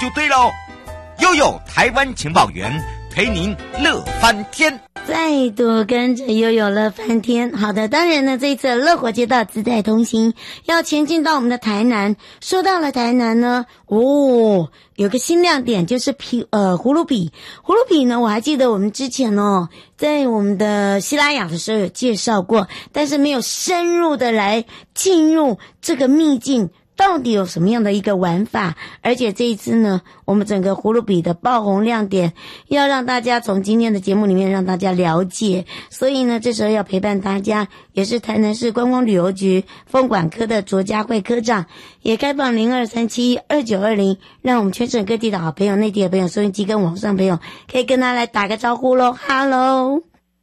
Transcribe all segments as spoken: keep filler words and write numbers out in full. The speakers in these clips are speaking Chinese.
就对喽。悠悠台湾情报员陪您乐翻天， 再度跟着悠悠乐翻天。好的，当然呢，这一次乐活街道自在同行要前进到我们的台南。说到了台南呢，哦，有个新亮点就是皮呃葫芦比。葫芦比呢，我还记得我们之前哦，在我们的西拉雅的时候有介绍过，但是没有深入的来进入这个秘境。到底有什么样的一个玩法？而且这一次呢，我们整个葫芦比的爆红亮点要让大家从今天的节目里面让大家了解，所以呢，这时候要陪伴大家，也是台南市观光旅游局风管科的卓佳慧科长，也开放零二三七二九二零，让我们全省各地的好朋友、内地的朋友、收音机跟网上朋友可以跟他来打个招呼咯。 Hello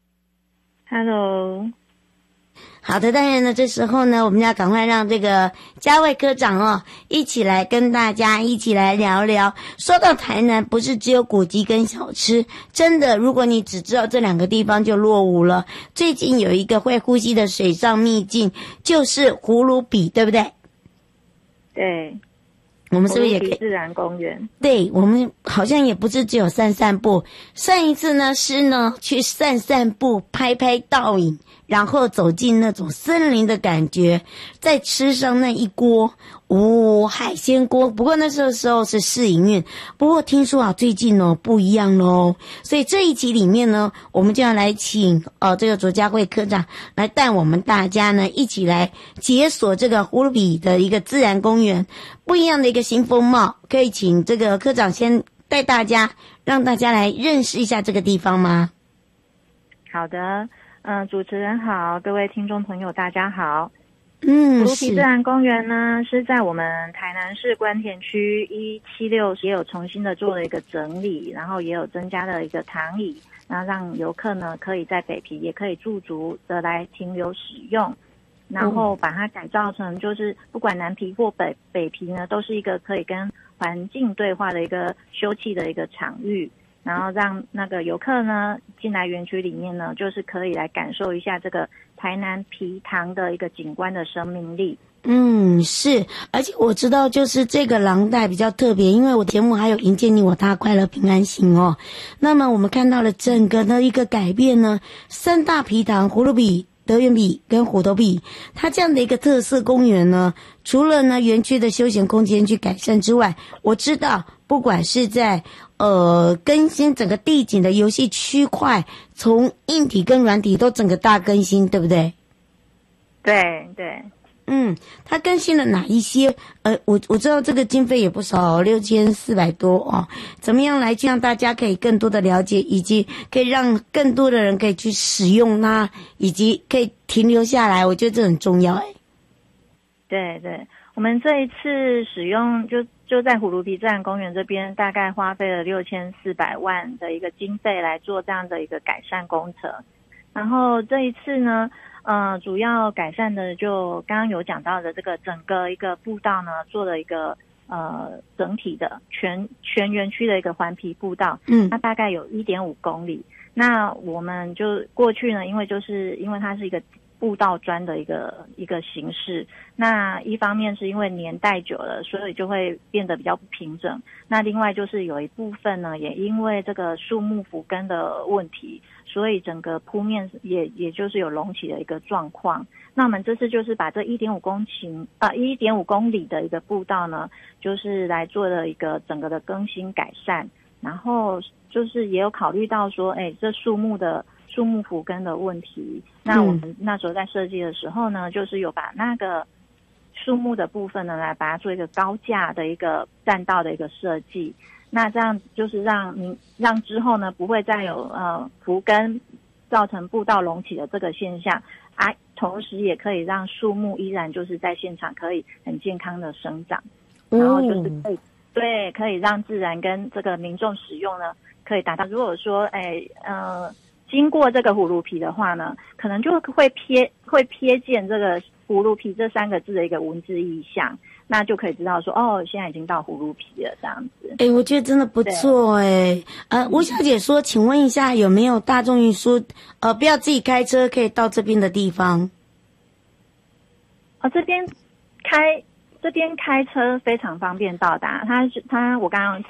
Hello， 好的，当然呢，这时候呢，我们要赶快让这个佳慧科长哦，一起来跟大家一起来聊聊。说到台南，不是只有古迹跟小吃，真的，如果你只知道这两个地方就落伍了。最近有一个会呼吸的水上秘境，就是葫芦比，对不对？ 对。 我们是不是也可以自然公园？ 对，我们好像也不是只有散散步。上一次呢是呢去散散步、拍拍倒影，然后走进那种森林的感觉，再吃上那一锅哦海鲜锅。不过那时候时候是试营运，不过听说啊最近哦不一样咯。所以这一集里面呢，我们就要来请呃这个卓佳慧科长来带我们大家呢一起来解锁这个葫芦比的一个自然公园。不一样的一个新风貌，可以请这个科长先带大家，让大家来认识一下这个地方吗？ 好的，嗯、呃，主持人好，各位听众朋友大家好。 嗯， 葫芦比自然公园呢是在我们台南市关田区一七六也有重新的做了一个整理，然后也有增加了一个躺椅，然后让游客呢可以在北皮也可以驻足的来停留使用。然后把它改造成就是不管南皮或北北皮呢，都是一个可以跟环境对话的一个休憩的一个场域，然后让那个游客呢进来园区里面呢，就是可以来感受一下这个台南皮塘的一个景观的生命力。 嗯，是，而且我知道就是这个廊带比较特别，因为我节目还有迎接你我他快乐平安行哦。那么我们看到了整个的一个改变呢，三大皮塘葫芦比、德源比跟虎头比，它这样的一个特色公园呢，除了呢园区的休闲空间去改善之外，我知道不管是在呃更新整个地景的游戏区块，从硬体跟软体都整个大更新，对不对？ 对对。 嗯，它更新了哪一些？呃，我我知道这个经费也不少，六千四百多哦。怎么样来去让大家可以更多的了解，以及可以让更多的人可以去使用它，以及可以停留下来？我觉得这很重要哎。 对对，我们这一次使用就就在葫芦比自然公园这边，大概花费了六千四百万的一个经费来做这样的一个改善工程。然后这一次呢，呃，主要改善的就刚刚有讲到的这个整个一个步道呢，做了一个呃整体的全全园区的一个环皮步道， 嗯， 那大概有 一点五公里。那我们就过去呢，因为就是因为它是一个步道砖的一个一个形式，那一方面是因为年代久了，所以就会变得比较不平整。那另外就是有一部分呢，也因为这个树木腐根的问题，所以整个铺面也也就是有隆起的一个状况。那我们这次就是把这 一点五公顷啊 一点五公里的一个步道呢，就是来做了一个整个的更新改善，然后就是也有考虑到说，哎，这树木的树木腐根的问题。那我们那时候在设计的时候呢，就是有把那个树木的部分呢，来把它做一个高架的一个栈道的一个设计。那这样就是让您让之后呢，不会再有呃腐根造成步道隆起的这个现象啊，同时也可以让树木依然就是在现场可以很健康的生长，然后就是可以、嗯、对，可以让自然跟这个民众使用呢，可以达到。如果说哎呃。经过这个葫芦皮的话呢，可能就会瞥会瞥见这个葫芦皮这三个字的一个文字意象，那就可以知道说，哦，现在已经到葫芦皮了这样子。 哎、欸，我觉得真的不错哎、欸。呃，吴小姐说，请问一下有没有大众运输？呃，不要自己开车可以到这边的地方？ 哦，这边开。这边开车非常方便到达，它是它我刚刚